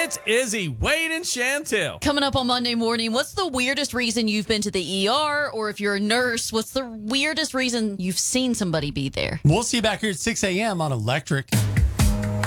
It's Izzy, Wade, and Chantel. Coming up on Monday morning, what's the weirdest reason you've been to the ER? Or if you're a nurse, what's the weirdest reason you've seen somebody be there? We'll see you back here at 6 a.m. on Electric.